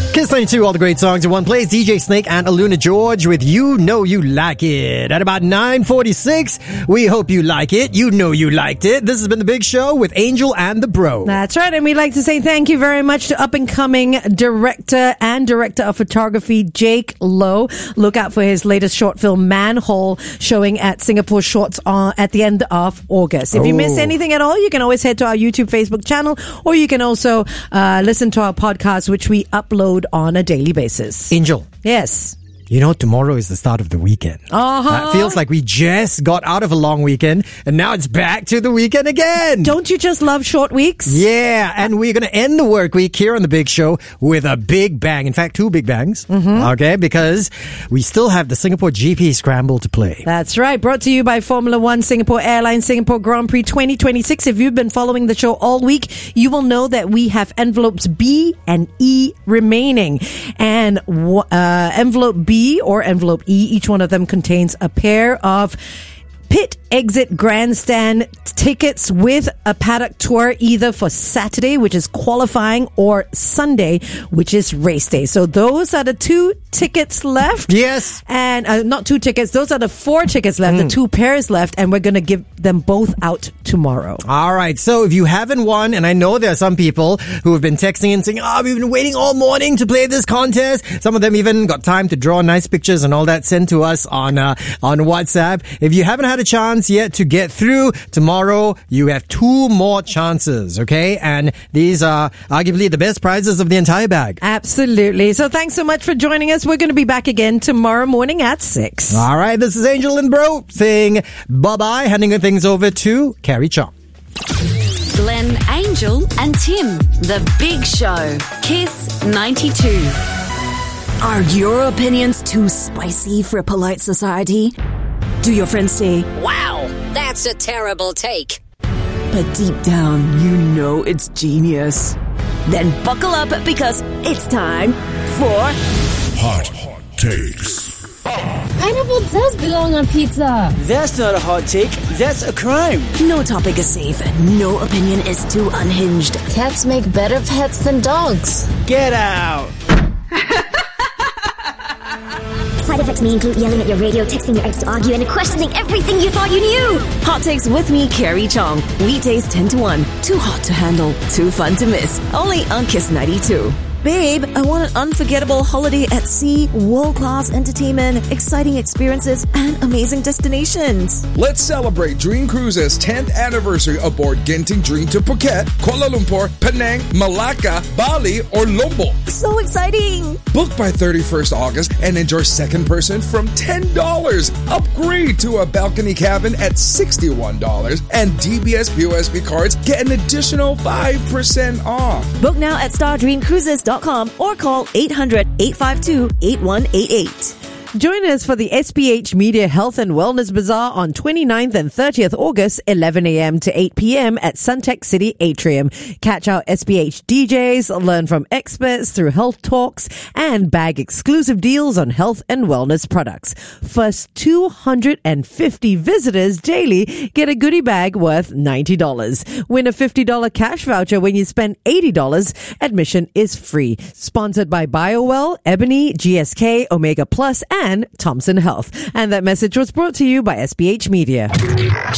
Kiss 92, all the great songs in one place. DJ Snake and Aluna George with You Know You Like It. At about 9:46, we hope you like it. You know you liked it. This has been The Big Show with Angel and the Bro. That's right. And we'd like to say thank you very much to up-and-coming director of photography, Jake Lowe. Look out for his latest short film, Manhole, showing at Singapore Shorts at the end of August. If you miss anything at all, you can always head to our YouTube, Facebook channel, or you can also listen to our podcast, which we upload on a daily basis. Angel. Yes. You know, tomorrow is the start of the weekend. It feels like we just got out of a long weekend and now it's back to the weekend again. Don't you just love short weeks? Yeah, and we're going to end the work week here on The Big Show with a big bang. In fact, two big bangs. Okay, because we still have the Singapore GP Scramble to play. That's right. Brought to you by Formula One, Singapore Airlines, Singapore Grand Prix 2026. If you've been following the show all week, you will know that we have envelopes B and E remaining. And envelope B or envelope E, each one of them contains a pair of pit exit grandstand tickets with a paddock tour, either for Saturday, which is qualifying, or Sunday, which is race day. So those are the 2 tickets left. Yes. And not 2 tickets. Those are the 4 tickets left, the 2 pairs left, and we're going to give them both out tomorrow. All right. So if you haven't won, and I know there are some people who have been texting and saying, we've been waiting all morning to play this contest. Some of them even got time to draw nice pictures and all that sent to us on WhatsApp. If you haven't had a chance yet to get through, tomorrow you have 2 more chances, okay? And these are arguably the best prizes of the entire bag. Absolutely. So thanks so much for joining us. We're going to be back again tomorrow morning at 6. All right, this is Angel and Bro saying bye-bye, handing things over to Carrie Chong. Glenn, Angel and Tim, The Big Show. Kiss 92. Are your opinions too spicy for polite society? Do your friends say, "Wow, that's a terrible take"? But deep down, you know it's genius? Then buckle up because it's time for Hot Takes. Pineapple does belong on pizza. That's not a hot take. That's a crime. No topic is safe. No opinion is too unhinged. Cats make better pets than dogs. Get out. Side effects may include yelling at your radio, texting your ex to argue, and questioning everything you thought you knew. Hot Takes with me, Carrie Chong. Weekdays 10 to 1. Too hot to handle. Too fun to miss. Only on Kiss 92. Babe, I want an unforgettable holiday at sea, world-class entertainment, exciting experiences, and amazing destinations. Let's celebrate Dream Cruises' 10th anniversary aboard Genting Dream to Phuket, Kuala Lumpur, Penang, Malacca, Bali, or Lombok. So exciting! Book by 31st August and enjoy second person from $10. Upgrade to a balcony cabin at $61. And DBS POSB cards get an additional 5% off. Book now at stardreamcruises.com or call 800-852-8188. Join us for the SPH Media Health and Wellness Bazaar on 29th and 30th August, 11 a.m. to 8 p.m. at Suntec City Atrium. Catch our SPH DJs, learn from experts through health talks, and bag exclusive deals on health and wellness products. First 250 visitors daily get a goodie bag worth $90. Win a $50 cash voucher when you spend $80. Admission is free. Sponsored by BioWell, Ebony, GSK, Omega Plus, and Thompson Health. And that message was brought to you by SPH Media.